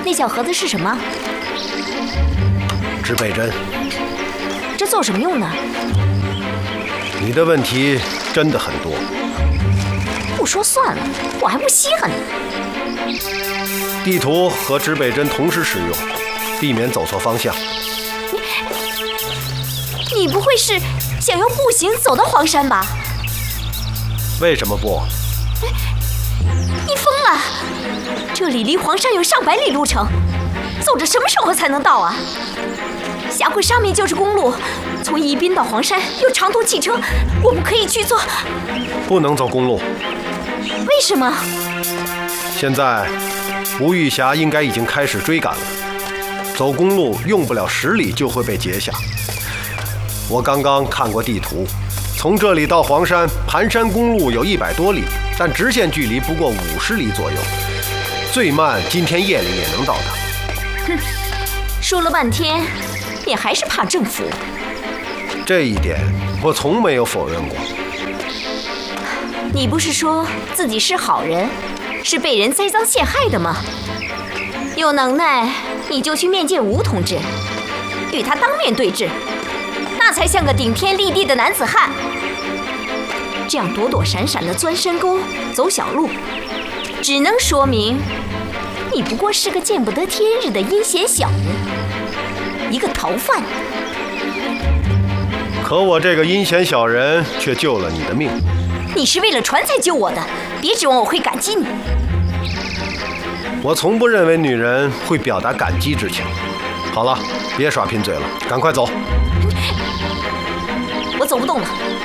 那小盒子是什么？ 指北针。 这做什么用呢？ 你的问题真的很多。 不说算了，我还不稀罕呢。 地图和指北针同时使用，避免走错方向。 你不会是想用步行走到黄山吧？ 为什么不？ 你疯了！这里离黄山有上百里路程，走着什么时候才能到啊？峡谷上面就是公路，从宜宾到黄山有长途汽车，我们可以去坐。 不能走公路。 为什么？ 现在吴玉霞应该已经开始追赶了，走公路用不了10里就会被截下。我刚刚看过地图，从这里到黄山盘山公路有100多里，但直线距离不过50里左右，最慢今天夜里也能到达。 哼，说了半天，你还是怕政府。 这一点我从没有否认过。 你不是说自己是好人，是被人栽赃陷害的吗？有能耐你就去面见吴同志，与他当面对质，那才像个顶天立地的男子汉。这样躲躲闪闪的钻深沟、走小路，只能说明你不过是个见不得天日的阴险小人，一个逃犯。 可我这个阴险小人却救了你的命。 你是为了船才救我的，别指望我会感激你。 我从不认为女人会表达感激之情。好了，别耍贫嘴了，赶快走。 我走不动了。